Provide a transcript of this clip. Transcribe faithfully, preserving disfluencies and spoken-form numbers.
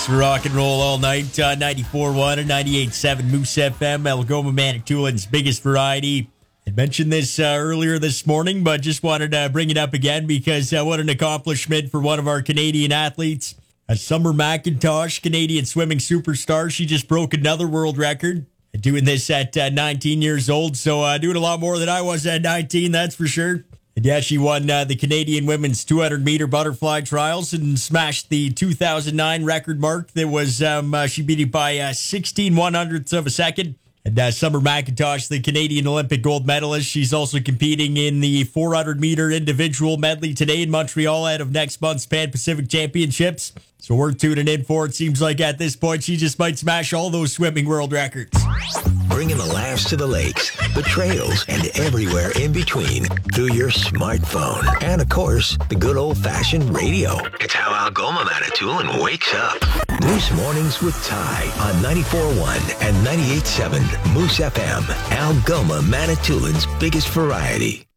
Rock and roll all night on ninety-four point one and ninety-eight point seven Moose F M, Algoma Manitoulин's biggest variety. I mentioned this uh, earlier this morning, but just wanted to bring it up again because uh, what an accomplishment for one of our Canadian athletes. A Summer McIntosh, Canadian swimming superstar. She just broke another world record. Doing this at uh, nineteen years old, so uh, doing a lot more than I was at nineteen, that's for sure. And yeah, she won uh, the Canadian women's two hundred meter butterfly trials and smashed the two thousand nine record mark. That was, um, uh, she beat it by uh, sixteen one hundredths of a second. And uh, Summer McIntosh, the Canadian Olympic gold medalist, she's also competing in the four hundred meter individual medley today in Montreal ahead of next month's Pan Pacific Championships. So we're tuning in for it. Seems like at this point, she just might smash all those swimming world records. Bringing the laughs to the lakes, the trails, and everywhere in between through your smartphone. And, of course, the good old-fashioned radio. It's how Algoma Manitoulin wakes up. Moose Mornings with Ty on ninety-four point one and ninety-eight point seven Moose F M, Algoma Manitoulin's biggest variety.